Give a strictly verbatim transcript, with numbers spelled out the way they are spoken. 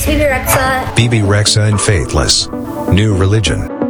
it's Bebe Rexha. Bebe Rexha and Faithless. New religion.